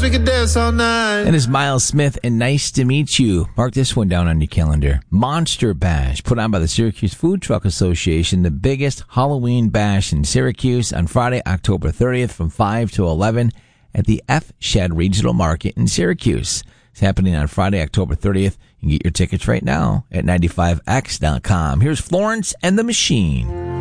we could dance all night. And it's Miles Smith, and nice to meet you. Mark this one down on your calendar. Monster Bash, put on by the Syracuse Food Truck Association, the biggest Halloween bash in Syracuse on Friday, October 30th from 5 to 11 at the F Shed Regional Market in Syracuse. It's happening on Friday, October 30th. You can get your tickets right now at 95x.com. Here's Florence and the Machine.